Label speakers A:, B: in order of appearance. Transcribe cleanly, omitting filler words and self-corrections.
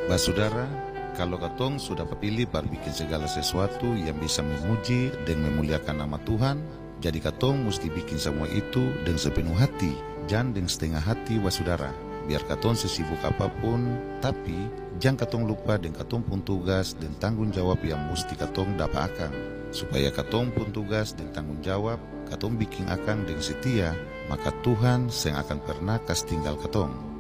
A: Basudara, kalau katong sudah pilih baru bikin segala sesuatu yang bisa memuji dan memuliakan nama Tuhan, jadi katong mesti bikin semua itu dengan sepenuh hati, jangan dengan setengah hati basudara. Biar katong sesibuk apapun, tapi jangan katong lupa dengan katong pun tugas dan tanggung jawab yang mesti katong dapat akang. Supaya katong pun tugas dan tanggung jawab, katong bikin akang dengan setia, maka Tuhan seng akan pernah kas tinggal katong.